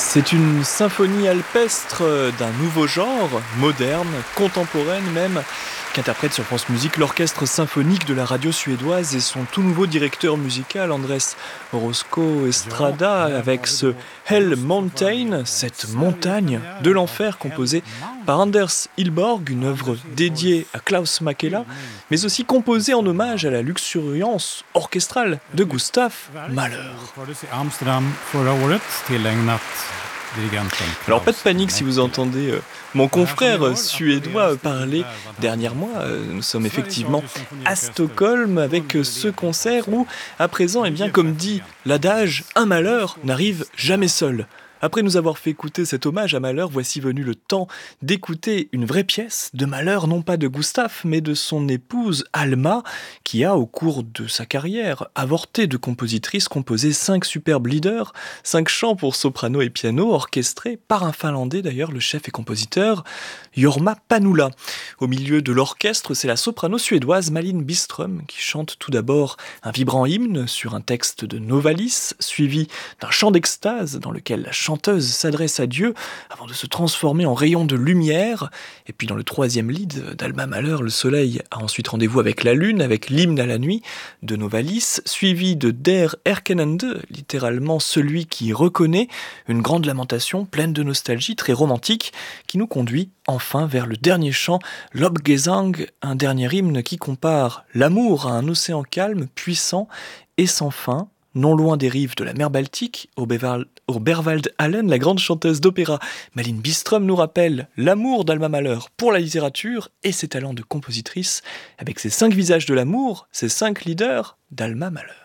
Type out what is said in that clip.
C'est une symphonie alpestre d'un nouveau genre, moderne, contemporaine même, qu'interprète sur France Musique l'orchestre symphonique de la radio suédoise et son tout nouveau directeur musical Andrés Orozco Estrada avec ce Hell Mountain, cette montagne de l'enfer composée par Anders Hillborg, une œuvre dédiée à Klaus Makela, mais aussi composée en hommage à la luxuriance orchestrale de Gustav Mahler. Alors pas de panique si vous entendez mon confrère suédois parler dernièrement. Nous sommes effectivement à Stockholm avec ce concert où, à présent, comme dit l'adage, un malheur n'arrive jamais seul. Après nous avoir fait écouter cet hommage à Mahler, voici venu le temps d'écouter une vraie pièce de Mahler, non pas de Gustav, mais de son épouse Alma, qui a, au cours de sa carrière, avorté de compositrice, composé 5 superbes leaders, 5 chants pour soprano et piano, orchestrés par un Finlandais d'ailleurs, le chef et compositeur, Jorma Panula. Au milieu de l'orchestre, c'est la soprano suédoise Malin Byström qui chante tout d'abord un vibrant hymne sur un texte de Novalis, suivi d'un chant d'extase dans lequel la chanteuse s'adresse à Dieu avant de se transformer en rayon de lumière. Et puis dans le troisième lead d'Alma Mahler, le soleil a ensuite rendez-vous avec la lune, avec l'hymne à la nuit de Novalis, suivi de Der Erkennende, littéralement celui qui reconnaît, une grande lamentation pleine de nostalgie, très romantique, qui nous conduit enfin vers le dernier chant, Lobgesang, un dernier hymne qui compare l'amour à un océan calme, puissant et sans fin, non loin des rives de la mer Baltique, au Berwald Hallen, la grande chanteuse d'opéra Malin Byström nous rappelle l'amour d'Alma Mahler pour la littérature et ses talents de compositrice, avec ses 5 visages de l'amour, ses 5 leaders d'Alma Mahler.